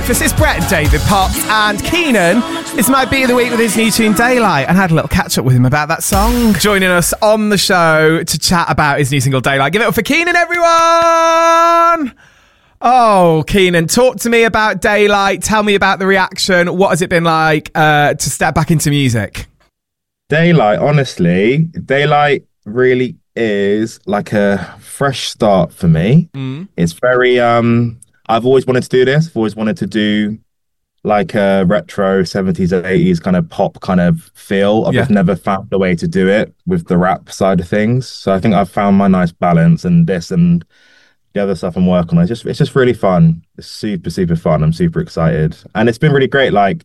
This is Brett, David Potts and Keenan. This might be the week with his new tune Daylight, and I had a little catch up with him about that song. Joining us on the show to chat about his new single Daylight. Give it up for Keenan, everyone! Oh, Keenan, talk to me about Daylight. Tell me about the reaction. What has it been like to step back into music? Daylight, honestly, Daylight really is like a fresh start for me. It's very I've always wanted to do this. I've always wanted to do like a retro 70s or 80s kind of pop kind of feel. I've just never found a way to do it with the rap side of things. So I think I've found my nice balance, and this and the other stuff I'm working on. It's just really fun. It's super, super fun. I'm super excited. And it's been really great. Like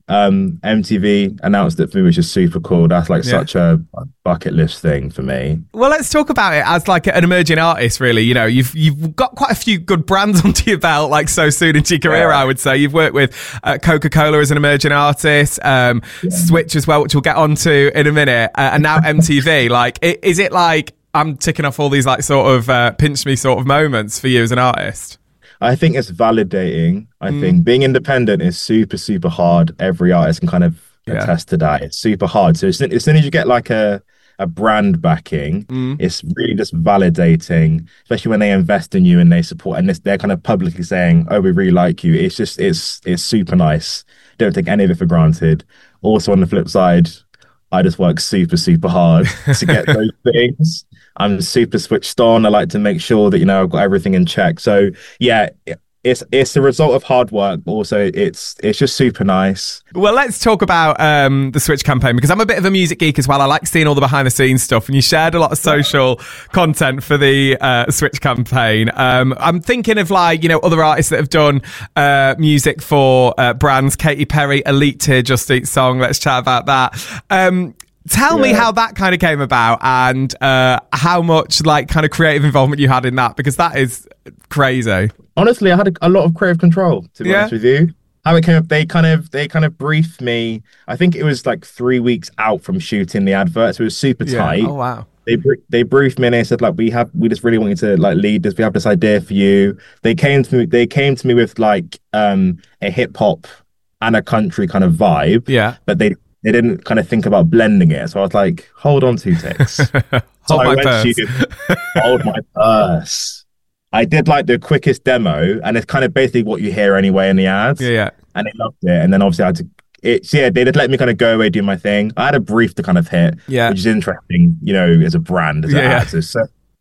MTV announced it for me, which is super cool. That's like such a bucket list thing for me. Well, let's talk about it as like an emerging artist, really. You know, you've got quite a few good brands onto your belt, like so soon into your career, I would say. You've worked with Coca-Cola as an emerging artist, Switch as well, which we'll get onto in a minute, and now MTV. Like, is it like I'm ticking off all these like sort of pinch me sort of moments for you as an artist? I think it's validating. I think being independent is super, super hard. Every artist can kind of attest to that. It's super hard. So as soon as you get like a brand backing, it's really just validating, especially when they invest in you and they support, and they're kind of publicly saying, oh, we really like you. It's just, it's super nice. Don't take any of it for granted. Also on the flip side, I just work super, super hard to get those things. I'm super switched on. I like to make sure that, you know, I've got everything in check. So yeah, it's the result of hard work, but also it's just super nice. Well, let's talk about the Switch campaign, because I'm a bit of a music geek as well. I like seeing all the behind the scenes stuff, and you shared a lot of social content for the Switch campaign. I'm thinking of like, you know, other artists that have done music for brands. Katy Perry, Elite Tier, Just Eat Song. Let's chat about that. Tell me how that kind of came about, and how much like kind of creative involvement you had in that, because that is crazy. Honestly, I had a lot of creative control, to be honest with you. How it came up, they kind of briefed me. I think it was like 3 weeks out from shooting the advert, so it was super tight. Oh wow. They briefed me and they said like, we just really want you to like lead this. We have this idea for you. They came to me with like a hip hop and a country kind of vibe. Yeah. But they didn't kind of think about blending it. So I was like, hold on 2 ticks. Hold my purse. Hold my purse. I did like the quickest demo, and it's kind of basically what you hear anyway in the ads. Yeah. And they loved it. And then obviously I had to, they did let me kind of go away, do my thing. I had a brief to kind of hit, which is interesting, you know, as a brand, as an artist.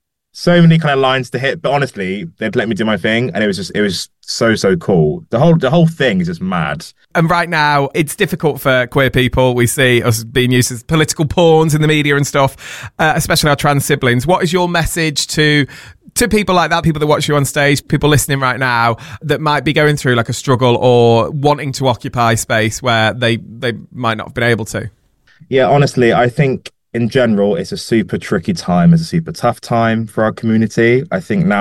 So many kind of lines to hit, but honestly, they'd let me do my thing, and it was so cool. The whole thing is just mad. And right now, it's difficult for queer people. We see us being used as political pawns in the media and stuff, especially our trans siblings. What is your message to people like that, people that watch you on stage, people listening right now that might be going through like a struggle or wanting to occupy space where they might not have been able to? Yeah, honestly, I think in general, it's a super tricky time. It's a super tough time for our community. I think now